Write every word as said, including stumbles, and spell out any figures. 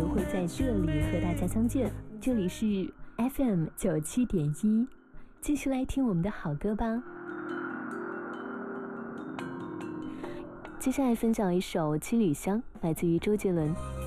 会在这里和大家相见。这里是 F M 九七点一，继续来听我们的好歌吧。接下来分享一首《七里香》，来自于周杰伦。